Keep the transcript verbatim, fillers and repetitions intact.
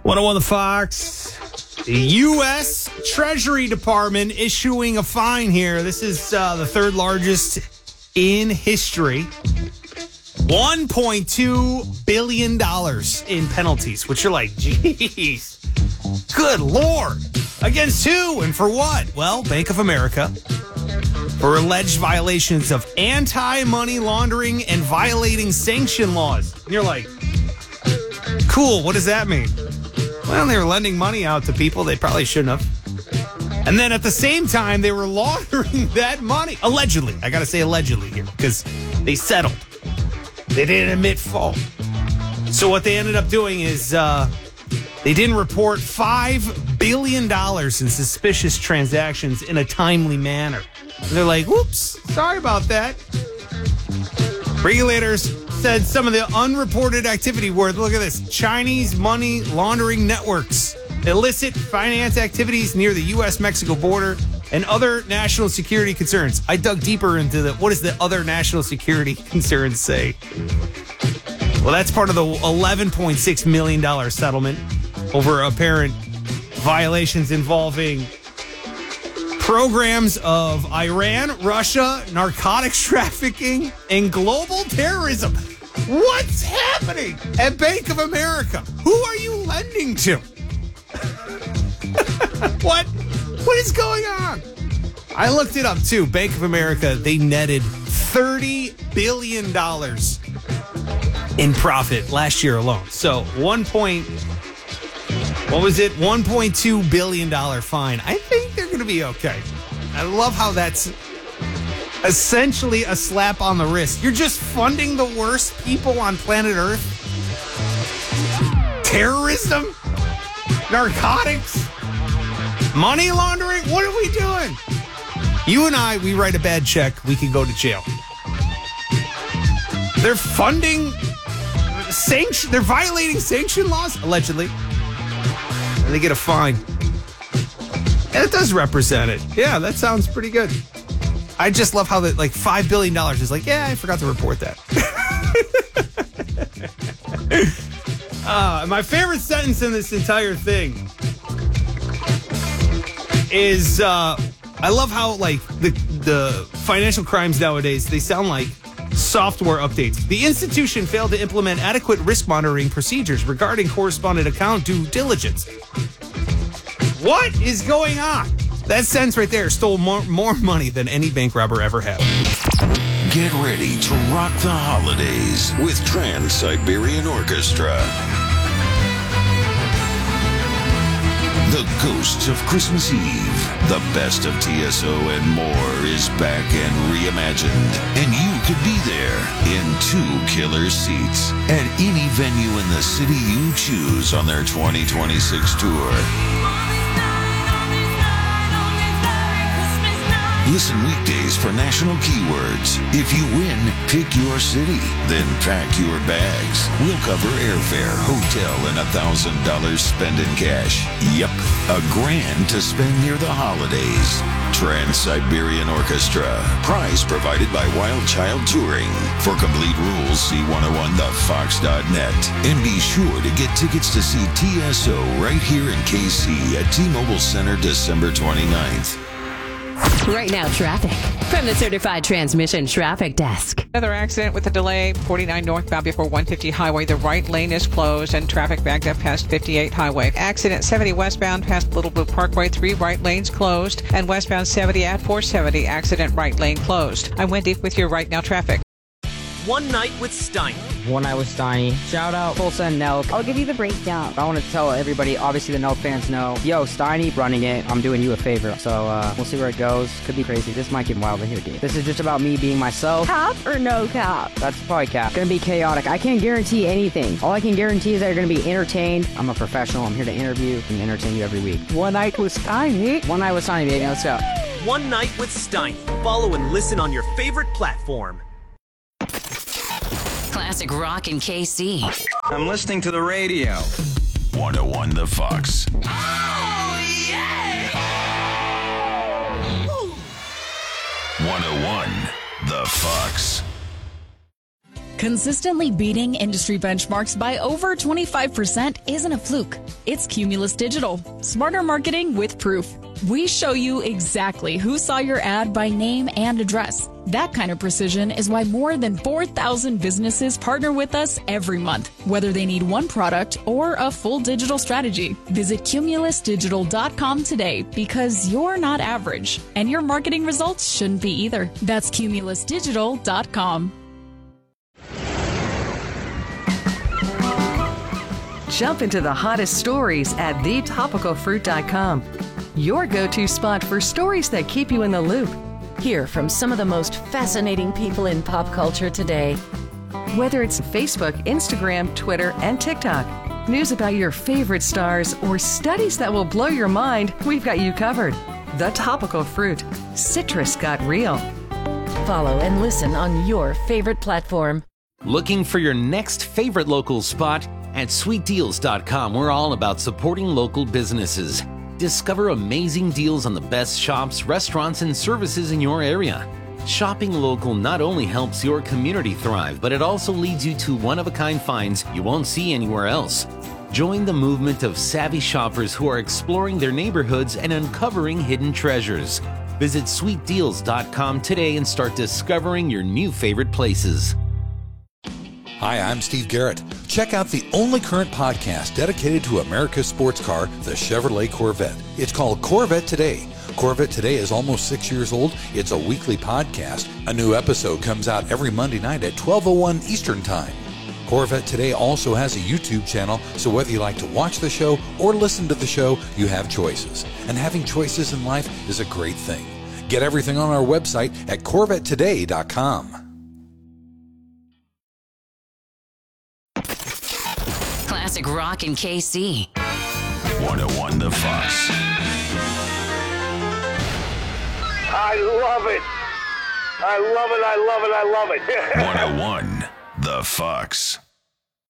one oh one The Fox. The U S Treasury Department issuing a fine here. This is uh, the third largest in history. one point two billion dollars in penalties, which you're like, geez, good Lord. Against who and for what? Well, Bank of America for alleged violations of anti-money laundering and violating sanction laws. And you're like, cool, what does that mean? Well, they were lending money out to people they probably shouldn't have. And then at the same time, they were laundering that money. Allegedly. I got to say allegedly here because they settled. They didn't admit fault. So what they ended up doing is uh, they didn't report five billion dollars in suspicious transactions in a timely manner. And they're like, whoops, sorry about that. Regulators said some of the unreported activity were, look at this, Chinese money laundering networks, illicit finance activities near the U S Mexico border, and other national security concerns. I dug deeper into the, what does the other national security concerns say? Well, that's part of the eleven point six million dollars settlement over apparent violations involving programs of Iran, Russia, narcotics trafficking, and global terrorism. What's happening at Bank of America? Who are you lending to? What? What is going on? I looked it up too. Bank of America, they netted thirty billion dollars in profit last year alone. So one point, what was it? one point two billion dollars fine. I think they're going to be okay. I love how that's essentially a slap on the wrist. You're just funding the worst people on planet Earth. Terrorism, narcotics, money laundering. What are we doing? You and I, we write a bad check, we can go to jail. They're funding sanction. They're violating sanction laws, allegedly. And they get a fine. And it does represent it. Yeah, that sounds pretty good. I just love how that, like, five billion dollars is like, yeah, I forgot to report that. uh, my favorite sentence in this entire thing is, uh, I love how, like, the, the financial crimes nowadays, they sound like software updates. The institution failed to implement adequate risk monitoring procedures regarding correspondent account due diligence. What is going on? That sentence right there stole more, more money than any bank robber ever had. Get ready to rock the holidays with Trans-Siberian Orchestra. The Ghosts of Christmas Eve. The best of T S O and more is back and reimagined. And you could be there in two killer seats at any venue in the city you choose on their twenty twenty-six tour. Listen weekdays for national keywords. If you win, pick your city, then pack your bags. We'll cover airfare, hotel, and a thousand dollars spent in cash. Yep, a grand to spend near the holidays. Trans-Siberian Orchestra. Prize provided by Wild Child Touring. For complete rules, see one oh one the fox dot net. And be sure to get tickets to see T S O right here in K C at T-Mobile Center December twenty-ninth. Right now, traffic from the Certified Transmission Traffic Desk. Another accident with a delay. forty-nine northbound before one fifty highway. The right lane is closed and traffic backed up past fifty-eight highway. Accident seventy westbound past Little Blue Parkway. Three right lanes closed. And westbound seventy at four seventy. Accident right lane closed. I'm Wendy with your Right Now traffic. One Night with Steiny. One Night with Steiny. Shout out Tulsa and Nelk. I'll give you the breakdown. I want to tell everybody, obviously the Nelk fans know, yo, Steiny running it. I'm doing you a favor. So uh, we'll see where it goes. Could be crazy. This might get wild in here, dude. This is just about me being myself. Cap or no cap? That's probably cap. Gonna be chaotic. I can't guarantee anything. All I can guarantee is that you're gonna be entertained. I'm a professional. I'm here to interview and entertain you every week. One Night with Steiny. One Night with Steiny, baby. Let's go. One Night with Steiny. Follow and listen on your favorite platform. Classic rock in K C. I'm listening to the radio. one oh one The Fox. Oh, yeah! one oh one The Fox. Consistently beating industry benchmarks by over twenty-five percent isn't a fluke. It's Cumulus Digital. Smarter marketing with proof. We show you exactly who saw your ad by name and address. That kind of precision is why more than four thousand businesses partner with us every month, whether they need one product or a full digital strategy. Visit cumulus digital dot com today because you're not average, and your marketing results shouldn't be either. That's cumulus digital dot com. Jump into the hottest stories at the topical fruit dot com. Your go-to spot for stories that keep you in the loop. Hear from some of the most fascinating people in pop culture today. Whether it's Facebook, Instagram, Twitter, and TikTok, news about your favorite stars, or studies that will blow your mind, we've got you covered. The Topical Fruit. Citrus got real. Follow and listen on your favorite platform. Looking for your next favorite local spot? At sweet deals dot com, we're all about supporting local businesses. Discover amazing deals on the best shops, restaurants, and services in your area. Shopping local not only helps your community thrive, but it also leads you to one-of-a-kind finds you won't see anywhere else. Join the movement of savvy shoppers who are exploring their neighborhoods and uncovering hidden treasures. Visit sweet deals dot com today and start discovering your new favorite places. Hi, I'm Steve Garrett. Check out the only current podcast dedicated to America's sports car, the Chevrolet Corvette. It's called Corvette Today. Corvette Today is almost six years old. It's a weekly podcast. A new episode comes out every Monday night at twelve oh one Eastern Time. Corvette Today also has a YouTube channel, so whether you like to watch the show or listen to the show, you have choices. And having choices in life is a great thing. Get everything on our website at corvette today dot com. Classic rock in K C. one oh one The Fox. I love it. I love it. I love it. I love it. one oh one The Fox.